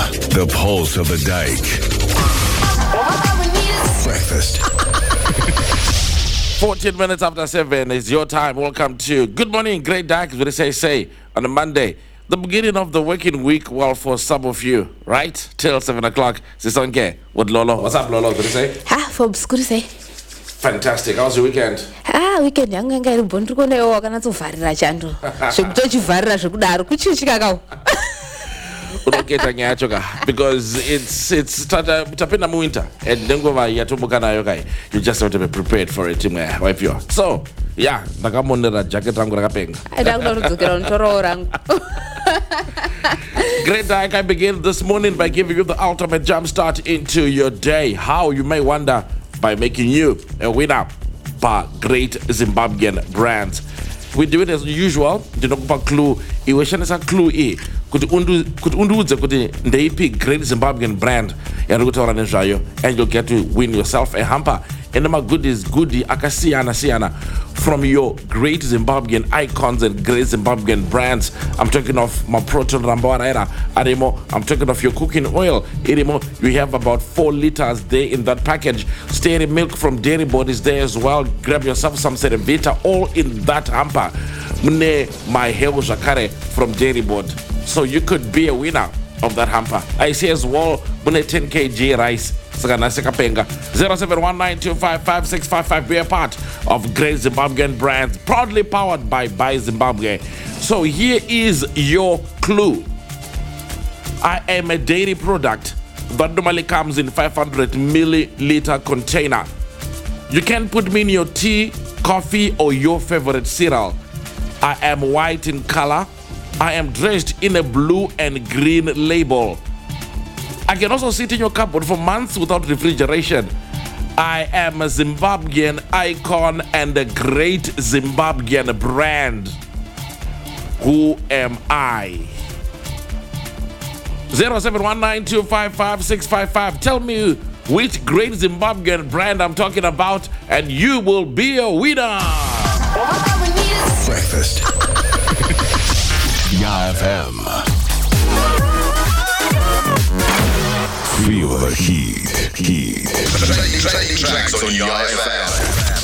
the pulse of the dike. Breakfast. 14 minutes after 7 is your time. Welcome to Good Morning, Great Dyke, as we say on a Monday. The beginning of the working week, well, for some of you, right? Till 7 o'clock. Sisonke with Lolo. What's up, Lolo? What do you say? Forbes, good to say. Fantastic. How's your weekend? Weekend yanga ngari bontu kone wakana tsovarira chando. Zvekutochivarira zvekudaro kuchichika Unoketa nyacho because it's tapenda mu winter and ndengova yatomboka nayo kai. You just have to be prepared for it, wipe your. So, yeah, ndakamonera jacket rangu rakapenga. Ndakudzokera ntoro rangu. Great Dyke, I begin this morning by giving you the ultimate jump start into your day. How, you may wonder, by making you a winner by great Zimbabwean brands. We do it as usual. Ndinokupa clue. Iweshanisa clue e kuti unduudze kuti ndeipi great Zimbabwean brand yarikutaura nezvayo, and you'll get to win yourself a hamper and goodies akasiyana from your great Zimbabwean icons and great Zimbabwean brands. I'm talking of Maproton Rambawaraira Arimo. I'm talking of your cooking oil Irimo. You have about 4 liters there in that package. Dairy milk from Dairy Board is there as well. Grab yourself some Cerevita, all in that hamper. Mune my hair Jakare from Dairy Board. So you could be a winner of that hamper. I see as well mune 10 kg rice. 0719255655. Be a part of Great Zimbabwean brands, proudly powered by Zimbabwe. So here is your clue. I am a dairy product that normally comes in 500 milliliter container. You can put me in your tea, coffee, or your favorite cereal. I am white in color. I am dressed in a blue and green label. I can also sit in your cupboard for months without refrigeration. I am a Zimbabwean icon and a great Zimbabwean brand. Who am I? 0719255655. Tell me which great Zimbabwean brand I'm talking about, and you will be a winner. Breakfast. Ya FM. Feel the heat. Trending tracks on Ya FM.